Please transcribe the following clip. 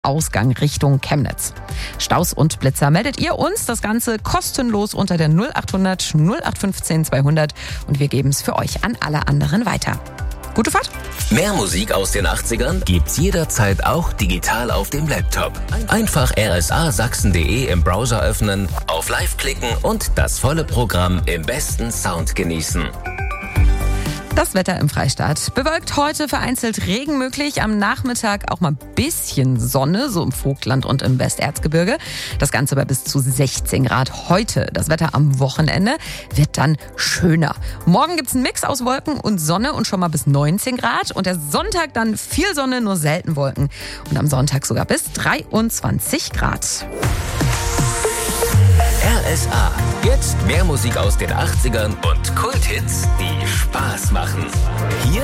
Ausgang Richtung Chemnitz. Staus und Blitzer meldet ihr uns, das Ganze kostenlos unter der 0800 0815 200 und wir geben es für euch an alle anderen weiter. Gute Fahrt! Mehr Musik aus den 80ern gibt's jederzeit auch digital auf dem Laptop. Einfach rsasachsen.de im Browser öffnen, auf Live klicken und das volle Programm im besten Sound genießen. Das Wetter im Freistaat. Bewölkt heute, vereinzelt Regen möglich. Am Nachmittag auch mal ein bisschen Sonne, so im Vogtland und im Westerzgebirge. Das Ganze bei bis zu 16 Grad. Heute, das Wetter am Wochenende, wird dann schöner. Morgen gibt's einen Mix aus Wolken und Sonne und schon mal bis 19 Grad. Und der Sonntag dann viel Sonne, nur selten Wolken. Und am Sonntag sogar bis 23 Grad. RSA. Jetzt mehr Musik aus den 80ern und Kulthits, die Spaß machen. Hier